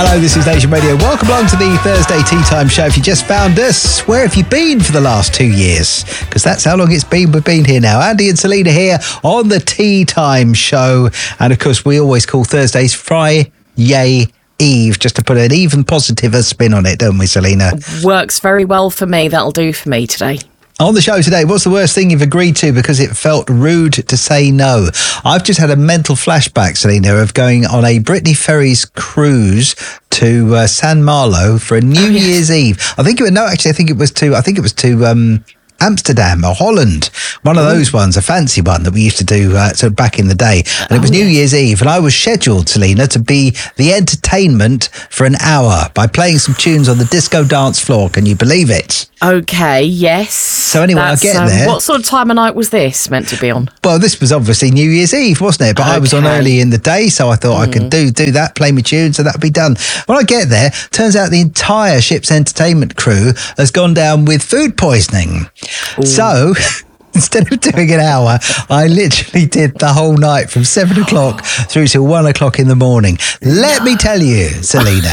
Hello, this is Nation Radio. Welcome along to the Thursday Tea Time Show. If you just found us, where have you been for the last 2 years? Because that's how long it's been. We've been here now. Andy and Selena here on the Tea Time Show. And of course, we always call Thursdays Friday Eve, just to put an even positiver spin on it, don't we, Selena? Works very well for me. That'll do for me today. On the show today, what's the worst thing you've agreed to because it felt rude to say no? I've just had a mental flashback, Selena, of going on a Brittany Ferries cruise to San Malo for a New Year's Eve. I think it was to Amsterdam or Holland, one of those ones, a fancy one that we used to do sort of back in the day. And it was New Year's Eve, and I was scheduled, Selena, to be the entertainment for an hour by playing some tunes on the disco dance floor. Can you believe it? Okay, yes. So anyway, I get there. What sort of time of night was this meant to be on? Well, this was obviously New Year's Eve, wasn't it? But I was on early in the day, so I thought I could do that, play my tunes, and that'd be done. When I get there, turns out the entire ship's entertainment crew has gone down with food poisoning. Ooh. So instead of doing an hour, I literally did the whole night from 7 o'clock through till 1 o'clock in the morning. Let me tell you, Selena,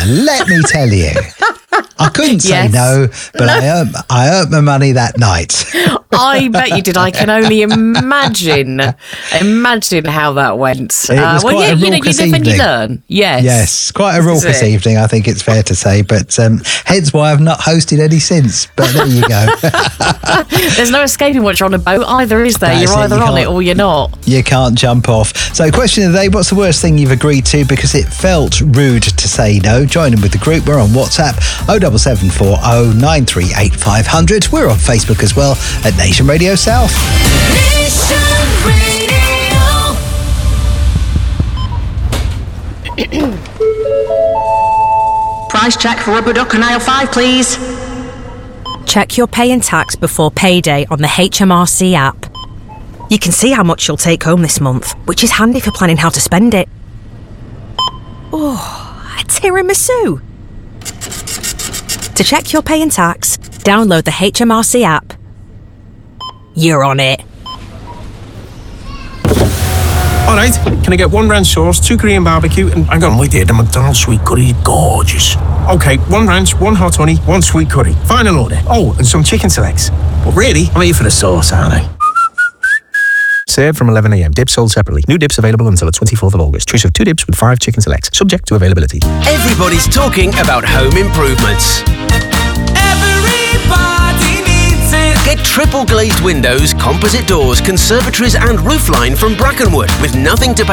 I couldn't say no, but I earned my money that night. I bet you did. I can only imagine how that went. It was quite a raucous evening. You learn. Yes, quite a raucous evening, I think it's fair to say. But hence why I've not hosted any since. But there you go. There's no escaping once you're on a boat either, is there? You're either on it or you're not. You can't jump off. So question of the day, what's the worst thing you've agreed to because it felt rude to say no? Join in with the group. We're on WhatsApp, 07740 938 500. We're on Facebook as well at Nation Radio South. Nation Radio. Price check for rubber duck on aisle 5, please. Check your pay and tax before payday on the HMRC app. You can see how much you'll take home this month, which is handy for planning how to spend it. Oh, a tiramisu. To check your pay and tax, download the HMRC app. You're on it. All right, can I get 1 ranch sauce, 2 Korean barbecue, and hang on, wait there, the McDonald's sweet curry, gorgeous. Okay, 1 ranch, 1 hot honey, 1 sweet curry. Final order. Oh, and some chicken selects. But really, I'm here for the sauce, aren't I? Served from 11 a.m. Dips sold separately. New dips available until the 24th of August. Choice of 2 dips with 5 chicken selects. Subject to availability. Everybody's talking about home improvements. Everybody needs it. Get triple glazed windows, composite doors, conservatories and roofline from Brackenwood with nothing to pay